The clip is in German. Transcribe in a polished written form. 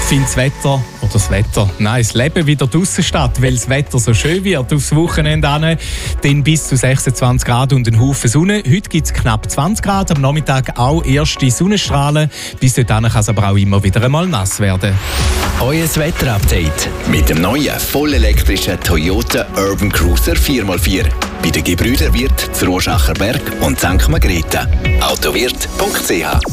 findet das Leben wieder draussen statt, weil das Wetter so schön wird aufs Wochenende hin, dann bis zu 26 Grad und ein Haufen Sonne. Heute gibt es knapp 20 Grad, am Nachmittag auch erste Sonnenstrahlen. Bis dahin kann es aber auch immer wieder einmal nass werden. Euer Wetter-Update mit dem neuen vollelektrischen Toyota Urban Cruiser 4x4. Bei den Gebrüder Wirth, Rorschacher Berg und St. Margrethe. Autowirt.ch